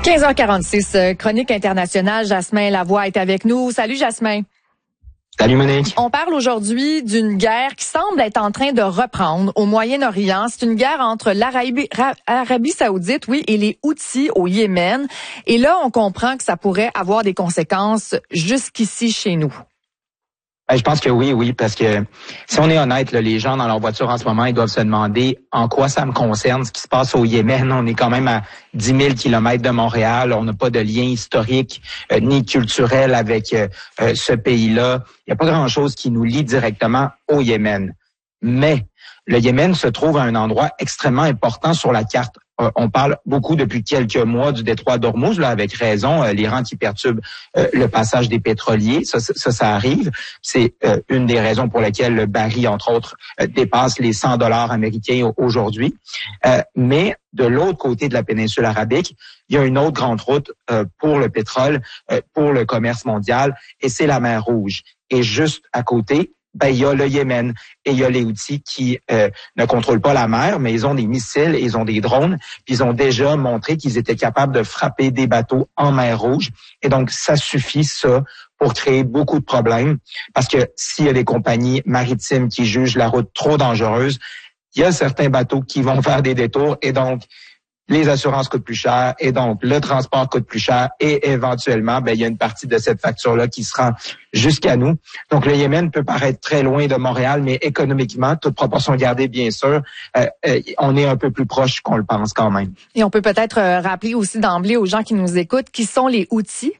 15h46, chronique internationale. Jasmin Lavoie est avec nous. Salut Jasmin. Salut Monique. On parle aujourd'hui d'une guerre qui semble être en train de reprendre au Moyen-Orient. C'est une guerre entre l'Arabie Saoudite, et les Houthis au Yémen. Et là, on comprend que ça pourrait avoir des conséquences jusqu'ici chez nous. Je pense que oui, parce que si on est honnête, là, les gens dans leur voiture en ce moment, ils doivent se demander en quoi ça me concerne, ce qui se passe au Yémen. On est quand même à 10 000 kilomètres de Montréal. On n'a pas de lien historique ni culturel avec ce pays-là. Il n'y a pas grand-chose qui nous lie directement au Yémen. Mais le Yémen se trouve à un endroit extrêmement important sur la carte. On parle beaucoup depuis quelques mois du détroit d'Ormuz, là, avec raison, l'Iran qui perturbe le passage des pétroliers. Ça arrive. C'est une des raisons pour lesquelles le baril, entre autres, dépasse les 100 $ américains aujourd'hui. Mais de l'autre côté de la péninsule arabique, il y a une autre grande route pour le pétrole, pour le commerce mondial, et c'est la mer Rouge. Et juste à côté, il y a le Yémen et il y a les Houthis qui ne contrôlent pas la mer, mais ils ont des missiles et ils ont des drones. Puis ils ont déjà montré qu'ils étaient capables de frapper des bateaux en mer Rouge. Et donc, ça suffit, ça, pour créer beaucoup de problèmes. Parce que s'il y a des compagnies maritimes qui jugent la route trop dangereuse, il y a certains bateaux qui vont faire des détours et donc les assurances coûtent plus cher et donc le transport coûte plus cher et éventuellement, il y a une partie de cette facture-là qui se rend jusqu'à nous. Donc le Yémen peut paraître très loin de Montréal, mais économiquement, toute proportion gardée, bien sûr, on est un peu plus proche qu'on le pense quand même. Et on peut peut-être rappeler aussi d'emblée aux gens qui nous écoutent qui sont les Houthis.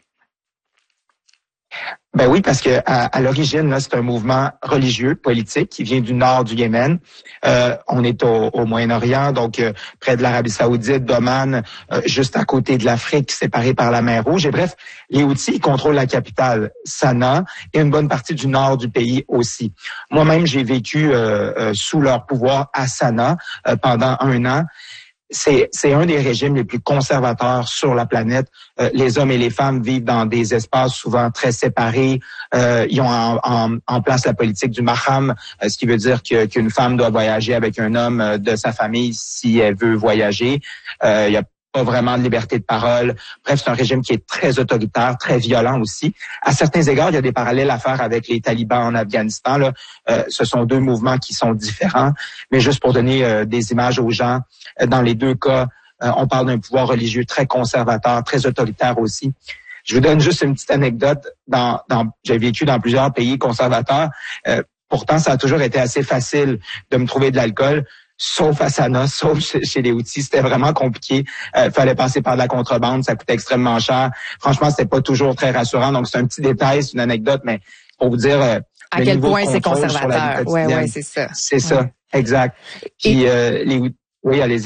Oui, parce que à l'origine, là, c'est un mouvement religieux, politique, qui vient du nord du Yémen. On est au Moyen-Orient, donc près de l'Arabie Saoudite, d'Oman, juste à côté de l'Afrique, séparé par la mer Rouge. Et bref, les Houthis contrôlent la capitale, Sanaa, et une bonne partie du nord du pays aussi. Moi-même, j'ai vécu sous leur pouvoir à Sanaa pendant 1 an. C'est un des régimes les plus conservateurs sur la planète. Les hommes et les femmes vivent dans des espaces souvent très séparés. Ils ont en place la politique du mahram, ce qui veut dire qu'une femme doit voyager avec un homme de sa famille si elle veut voyager. Il y a pas vraiment de liberté de parole. Bref, c'est un régime qui est très autoritaire, très violent aussi. À certains égards, il y a des parallèles à faire avec les talibans en Afghanistan. Là. Ce sont deux mouvements qui sont différents. Mais juste pour donner des images aux gens, dans les deux cas, on parle d'un pouvoir religieux très conservateur, très autoritaire aussi. Je vous donne juste une petite anecdote. J'ai vécu dans plusieurs pays conservateurs. Pourtant, ça a toujours été assez facile de me trouver de l'alcool. Sauf à Sanaa, sauf chez les Houthis, c'était vraiment compliqué. Fallait passer par de la contrebande, ça coûtait extrêmement cher. Franchement, c'était pas toujours très rassurant. Donc, c'est un petit détail, c'est une anecdote, mais pour vous dire à quel point c'est conservateur. Ouais, c'est ça. C'est ça, exact. Puis, oui, allez-y.